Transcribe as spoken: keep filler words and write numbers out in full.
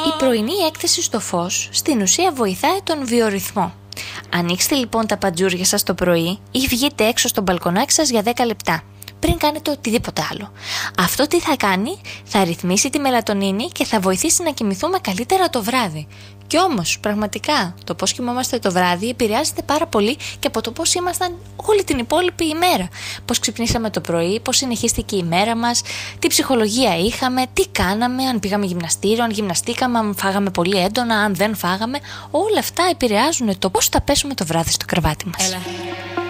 Η πρωινή έκθεση στο φως στην ουσία βοηθάει τον βιορυθμό. Ανοίξτε λοιπόν τα παντζούρια σας το πρωί ή βγείτε έξω στο μπαλκονάκι σας για δέκα λεπτά πριν κάνετε οτιδήποτε άλλο. Αυτό τι θα κάνει? Θα ρυθμίσει τη μελατονίνη και θα βοηθήσει να κοιμηθούμε καλύτερα το βράδυ. Κι όμως, πραγματικά, το πώς κοιμόμαστε το βράδυ επηρεάζεται πάρα πολύ και από το πώς ήμασταν όλη την υπόλοιπη ημέρα. Πώς ξυπνήσαμε το πρωί, πώς συνεχίστηκε η μέρα μας, τι ψυχολογία είχαμε, τι κάναμε, αν πήγαμε γυμναστήριο, αν γυμναστήκαμε, αν φάγαμε πολύ έντονα, αν δεν φάγαμε. Όλα αυτά επηρεάζουν το πώς θα πέσουμε το βράδυ στο κρεβάτι μας. Έλα.